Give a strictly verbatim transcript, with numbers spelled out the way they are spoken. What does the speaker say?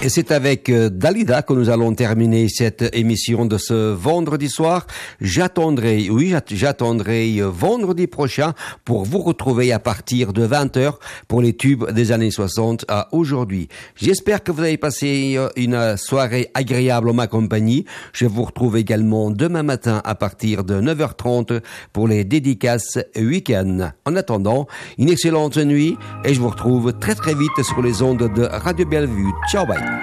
Et c'est avec euh, Dalida que nous allons terminer cette émission de ce vendredi soir. J'attendrai, oui, j'att- j'attendrai euh, vendredi prochain pour vous retrouver à partir de vingt heures pour les tubes des années soixante à aujourd'hui. J'espère que vous avez passé euh, une soirée agréable en ma compagnie. Je vous retrouve également demain matin à partir de neuf heures trente pour les dédicaces week-end. En attendant, une excellente nuit et je vous retrouve très très vite sur les ondes de Radio Bellevue. Ciao, bye.